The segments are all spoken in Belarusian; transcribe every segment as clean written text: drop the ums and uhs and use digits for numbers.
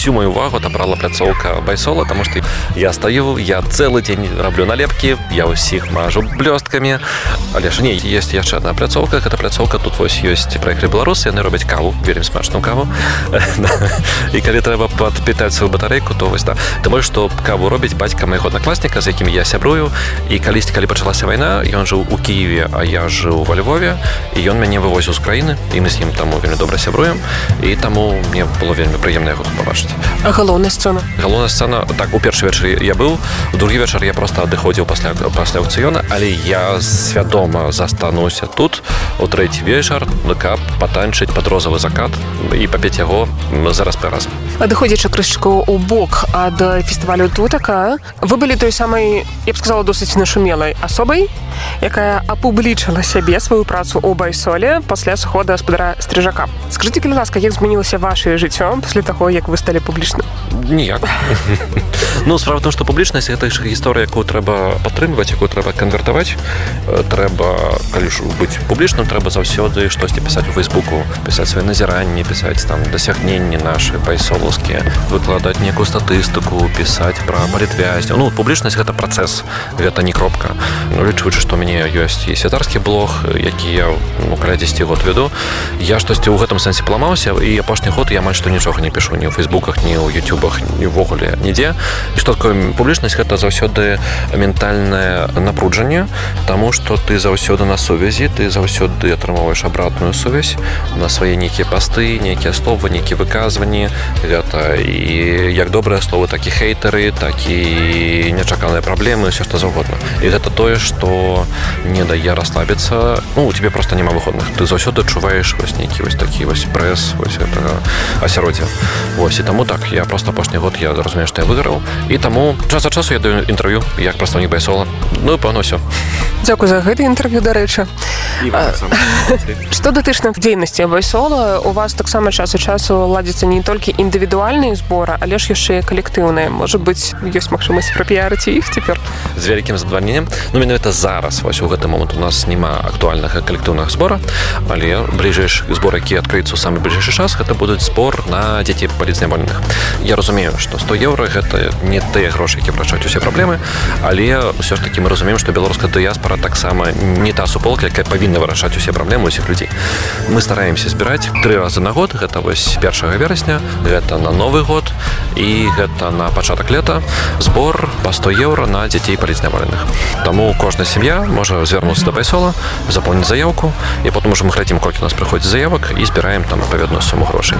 всю мою увагу отобрала пляцоўка Байсола, потому что я стою, я целый день раблю налепки, я усіх мажу блёсткамі. Але ж не, есть яшчэ одна пляцоўка, гэта пляцоўка, тут вось ёсць праехалі беларусы, яны робяць каву, вельмі смачную каву. І калі трэба падпітаць сваю батарэйку, то вось да. Таму што каву робіць бацька майго аднакласніка, з якім я сябрую, і калісьці, калі пачалася вайна, ён жыў у Киеве, а я жыў во Львове, і ён мяне вывозіў з краіны, і мы з ім таму вельмі добра сябруем, і таму мне было вельмі прыемна яго тут пабачыць. А галоўная сцэна? Галоўная сцэна, так, у першы вечар я быў, у другі вечар я проста адыходзіў пасля аўкцыёна, але я свядома застануся тут у трэці вечар, каб патанчыць пад розавы закат і папець яго зараз па раз. Адыходзячы крышачку ў бок ад фестывалю Тутака, вы былі той самай, я б сказала, досыць нашумелай асобай, якая апублічыла сябе сваю працу ў Байсоле пасля сыходу гаспадара Стрыжака. Скажыце, калі ласка, як змянілася вашае жыццё пасля таго, як вы сталі публічным? Ніяк. Ну, справа в том, што публічнасць — гэта ж гісторыя, якую трэба падтрымліваць, якую трэба канвертаваць. Трэба, калі ж быць публічным, трэба заўсёды штосьці пісаць у Фейсбуку, пісаць свае назіранні, пісаць там дасягненні нашы байсолаўскія, выкладаць некую статыстыку, пісаць пра палітвязняў. Ну, публічнасць — гэта працэс, гэта не кропка. Ну, лічуючы, што ў мяне ёсць і святарскі блог, які я каля 10 год веду, я штосьці ў гэтым сэнсе паламаўся, і апошні год я амаль што нічога не пішу ні ў Фейсбуках, ні ў Ютубах, ні ўвогуле нідзе. І што такое публічнасць? Гэта заўсёды ментальнае напруджанне, таму што ты заўсёды на сувязі, ты заўсёды атрымоўваеш абратную сувязь на свае нейкія пасты, нейкія словы, нейкія выказванні. Гэта і як добрыя словы, так і хейтары, так і нечаканыя праблемы, ўсё што заўгодна. І гэта тое, што не дае расслабіцца. Ну, у тебе проста няма выходных. Ты заўсёды адчуваеш вось нейкі вось такі вось прэс, вось гэтага асяроддзя. Вось, і таму так, я проста апошні год я разумею, што я выйграў, і таму час ад часу я даю інтэрв'ю як прадстаўнік Байсола. Ну і пэўна ўсё. Дзякуй за гэта інтэрв'ю, дарэчы. Што датычна дзейнасці Байсола, у вас таксама час ад часу ладзяцца не толькі індывідуальныя зборы, але ж яшчэ і калектыўныя. Можа быць, ёсць магчымасць прапіярыць іх цяпер? З вялікім задавальненнем. Ну, менавіта зараз, вось у гэты момант у нас няма актуальнага калектыўнага збора, але бліжэйшы збор, які адкрыецца ў самы бліжэйшы час, гэта будуць збор на дзяцей палітзняволеных. Я разумею, што 100 еўра гэта не тыя грошы, які вырашаюць усе праблемы, але ўсё ж такі мы разумеем, што беларуская дыяспара таксама не та суполка, якая павінна вырашаць усе праблемы ўсіх людзей. Мы стараемся збіраць 3 разы на год, гэта вось 1 верасня, гэта на Новы год і гэта на пачатак лета збор па 100 еўра на дзяцей палітзняволеных. Таму кожная сям'я можа звярнуцца да Байсола, запоўніць заяўку, і потым ужо мы глядзім, колькі у нас прыходзіць заявак, і збіраем там адпаведную суму грошай.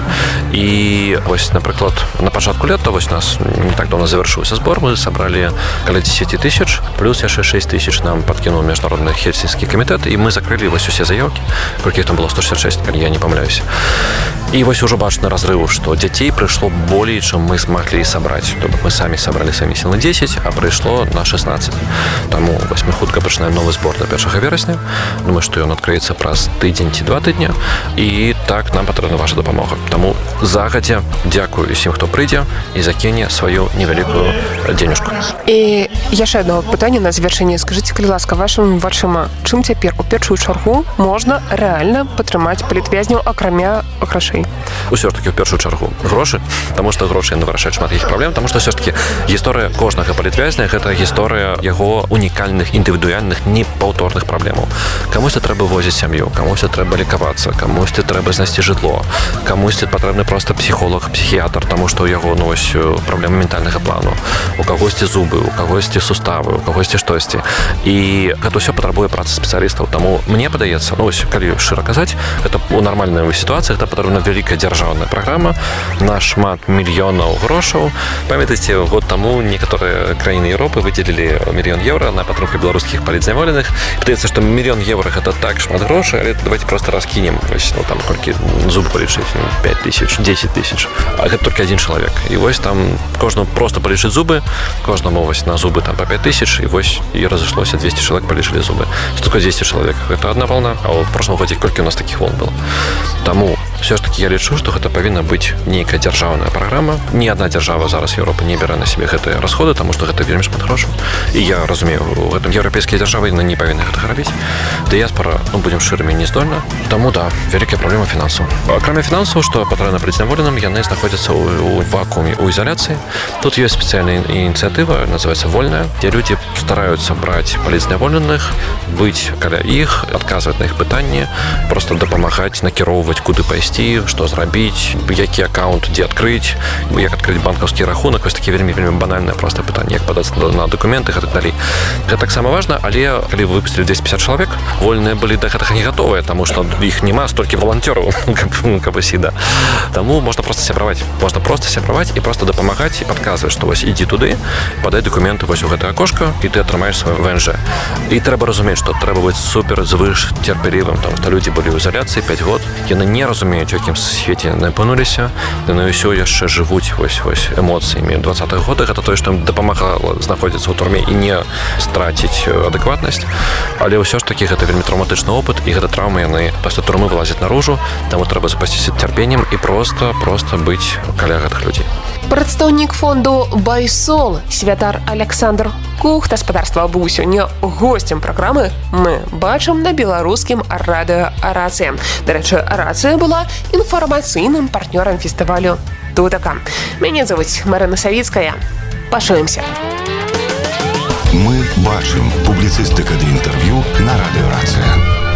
І вось, напрыклад, на пачатку лета вось у нас не так давно завяршыўся збор, мы сабралі каля 10 000, плюс яшчэ 6 000 нам падкінуў міжнародны хельсінскі камітэт, і мы закрылі вось усе заявкі, колькі іх там было 166, калі я не памыляюся. І вось ужо бачны разрыў, што дзяцей прыйшло болей, чым мы змаглі сабраць. То бок мы самі сабралі самі сілы 10, а прыйшло на 16. Таму вось мы хутка пачынаем новы збор да 1 верасня. Думаю, што ён адкрыецца праз тыдзень ці 2 тыдня, і так нам патрэбна ваша дапамога. Таму загадзя дзякую усім, хто прыйдзе і закіне сваю невялікую дзенюшку. І яшчэ одно пытанне на завяршэнне. Скажыце, калі ласка, вашым вачыма, чым цяпер у першую чаргу можна рэальна падтрымаць палітвязняў акрамя грошай? Усё ж такі ў першую чаргу грошы, таму што грошы яны вырашаюць шмат якіх праблем, таму што ўсё ж такі гісторыя кожнага палітвязня — гэта гісторыя яго унікальных, індывідуальных, непаўторных праблемаў. Камусьці трэба возіць сям'ю, камусьці трэба лікавацца, камусьці трэба знайсці жытло, камусьці патрэбны проста псіхолог, псіхіятр, таму што ў яго ось праблемы ментальнага плану, у кагосьці зубы, у кагосьці суставы, у кагосьці штосьці. І гэта ўсё патрабуе працы спецыялістаў. Таму мне падаецца, ось калі шчыра казаць, гэта ў нармальнай сітуацыі гэта патрэбна вялікая дзяржаўная праграма на шмат мільёнаў грошаў. Памятаеце, год таму некаторыя краіны Еўропы выдзелілі 1 000 000 еўра на падтрымку беларускіх палітзняволеных. Падаецца, што 1 000 000 еўра гэта так шмат грошай, але давайте просто раскінем, вось, ну, там колькі зуб палічыць, 5 000, 10 000. А гэта толькі адзін чалавек. І вось там кожнаму просто палічыць зубы, кожнаму вось на зубы там па 5 000, і вось і разышлося 200 чалавек палічылі зубы. Што такое 200 чалавек? Гэта одна волна, а ў прошлым годзе колькі у нас такіх волн было. Таму Все ж таки я лічу, што гэта павінна быць нейкая дзяржаўная праграма. Ні адна дзяржава зараз Еўропы не бярэ на сябе гэтыя расходы, таму што гэта вельмі шмат грошаў. І я разумею, у гэтым еўрапейскія дзяржавы не павінны гэтага рабіць. Дыяспара, будзем шчырымі, не здольна. Таму да, вялікая праблема фінансаў. Акрамя фінансаў, што патрэбна палітзняволеным, яны знаходзяцца ў вакууме, у ізаляцыі. Тут ёсць спецыяльная ініцыятыва, называецца «Вольная», дзе людзі стараюцца браць палітзняволеных, быць каля іх, адказваць на іх пытанні, проста дапамагаць, накіроўваць, куды пайсці, што зрабіць, які аккаунт дзе адкрыць, як адкрыць банкаўскі рахунак, вось такі вельмі банальнае проста пытанне, як падаць на дакументы і так далей. Гэта таксама важна, але калі выпусцілі 250 чалавек, вольныя былі да гэтага не гатовыя, таму што іх няма столькі валанцёраў, каб сіда. Таму можна проста сябраваць. Можна проста сябраваць і проста дапамагаць і падказваць, што вось ідзі туды, падай дакументы вось у гэтае акошка, і ты атрымаеш свой ВНЖ. І трэба разумець, што трэба быць супер звыш цярпелівым, таму што людзі былі ў ізаляцыі 5 год, яны не разумеюць, у якім свеце яны апынуліся, яны ўсё яшчэ жывуць вось эмоцыямі 20-х годах. Гэта тое, што ім дапамагала знаходзіцца ў турме і не страціць адэкватнасць. Але ўсё ж такі гэта вельмі траўматычны опыт, і гэта траўмы яны пасля турмы вылазяць наружу, таму трэба запасціся цярпеннем і проста быць каля гэтых людзей. Прадстаўнік фонду «Байсол» святар Александр Кух, гаспадарства, быў сёння госцем праграмы «Мы бачым» на беларускім радыё «Рацыя». Дарэчы, «Рацыя» была інфармацыйным партнёрам фестывалю «Тутака». Мяне завуць Марына Савіцкая. Пачуемся. Мы бачым. Публіцыстыка ды інтэрв'ю на радыё «Рацыя».